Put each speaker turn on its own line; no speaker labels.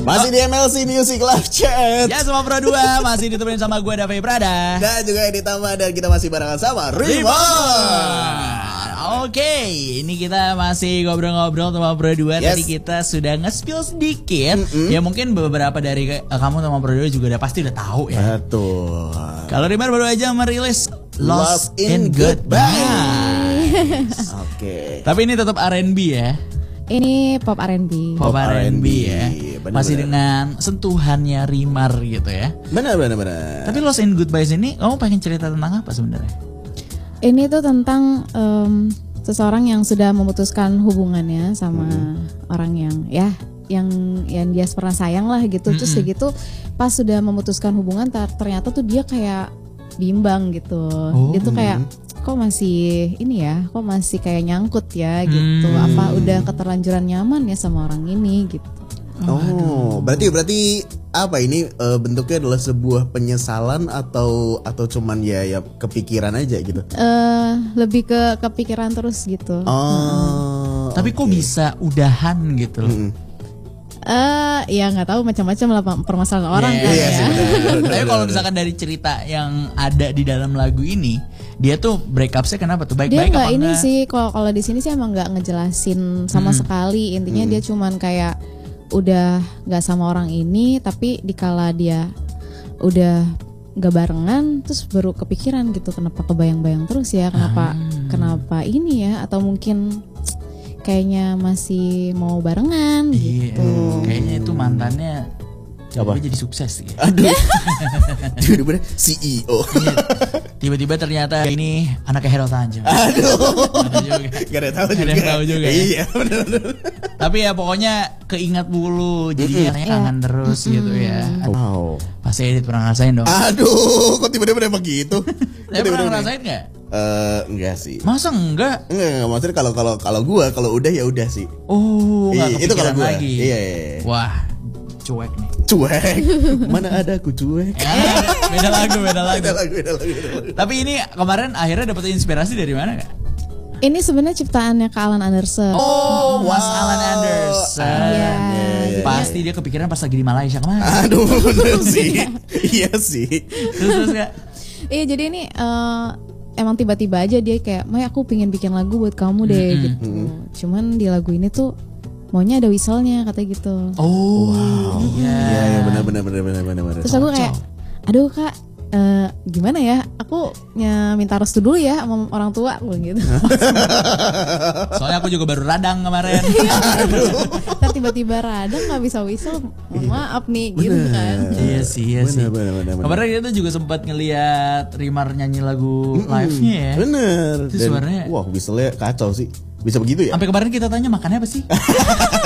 Masih di MLC Music Live Chat.
Ya semua Pro 2 masih ditemenin sama gue Davi Prada.
Dan juga ditambah dan kita masih barengan sama Rima.
Oke, ini kita masih ngobrol-ngobrol sama Pro 2.
Yes.
Tadi kita sudah nge-spill sedikit. Ya mungkin beberapa dari kamu sama Pro 2 juga pasti udah tahu ya.
Betul.
Kalau Rima baru aja merilis Lost in
Goodbye.
Goodbye.
Oke.
Tapi ini tetap R&B ya.
Ini pop R&B.
Pop R&B ya.
Bener,
Masih
bener.
dengan sentuhannya Rimar gitu ya.
Benar.
Tapi Lost in Goodbye ini kamu pengen cerita tentang apa sebenarnya?
Ini tuh tentang seseorang yang sudah memutuskan hubungannya sama orang yang dia pernah sayang lah gitu. Terus kayak gitu pas sudah memutuskan hubungan ternyata tuh dia kayak bimbang gitu. Dia tuh kayak kok masih kok masih kayak nyangkut ya gitu. Apa udah keterlanjuran nyaman ya sama orang ini gitu.
Oh, berarti apa ini bentuknya adalah sebuah penyesalan atau cuman ya kepikiran aja gitu?
Lebih ke kepikiran terus gitu.
Oh.
Tapi kok bisa udahan gitu loh?
Ya nggak tahu macam-macam lah permasalahan orang kan
iya
ya.
sih, bener.
Tapi kalau misalkan dari cerita yang ada di dalam lagu ini, dia tuh break up-nya kenapa tuh?
Dia
Baik-baik
nggak
apa
ini
enggak?
sih kalau di sini sih emang nggak ngejelasin sama sekali. Intinya dia cuman kayak udah nggak sama orang ini, tapi dikala dia udah nggak barengan, terus baru kepikiran gitu kenapa kebayang-bayang terus ya, kenapa ini ya, atau mungkin kayaknya masih mau barengan
Iya,
gitu.
kayaknya itu mantannya
Apa?
jadi sukses gitu.
Aduh. Tiba-tiba CEO.
Tiba-tiba ternyata ini anaknya Hero Tanjung.
Aduh. Gak ada tahu juga.
Gak ada tahu juga ya.
Iya, benar.
Tapi ya pokoknya keingat mulu, jadi katanya kangen terus gitu ya.
Wow.
Pasti Edit pernah ngerasain dong.
Aduh, kok tiba-tiba emang gitu?
Tapi pernah ngerasain nggak?
Enggak sih.
Masa enggak?
Enggak, maksudnya kalau udah ya udah sih.
Oh, nggak
Itu kalau
kepikiran
gua.
lagi.
Iya.
Wah, cuek nih.
Cuek. Mana ada aku cuek.
Beda lagu.
Beda lagu.
Tapi ini kemarin akhirnya dapet inspirasi dari mana kak?
Ini sebenarnya ciptaannya Kak Alan Anderson.
Oh, Was Alan Anderson.
Iya.
Pasti dia kepikiran pas lagi di Malaysia kemarin.
Aduh, bener sih. Iya sih.
Terus kak?
Iya, jadi ini emang tiba-tiba aja dia kayak, "May, aku pengen bikin lagu buat kamu deh," gitu. Cuman di lagu ini tuh maunya ada whistle-nya katanya gitu.
Oh,
Iya, benar.
Terus aku kayak, "Aduh Kak, gimana ya? Aku minta restu dulu ya sama orang tua," gitu.
Soalnya aku juga baru radang kemarin.
Ntar tiba-tiba radang nggak bisa whistle, mohon maaf nih, gitu kan.
Iya sih.
Bener.
Kemarin kita tuh juga sempat ngeliat Rimar nyanyi lagu live-nya ya.
Bener.
Itu suaranya.
Wah, whistle-nya kacau sih. Bisa begitu ya?
Sampai kemarin kita tanya makannya apa sih?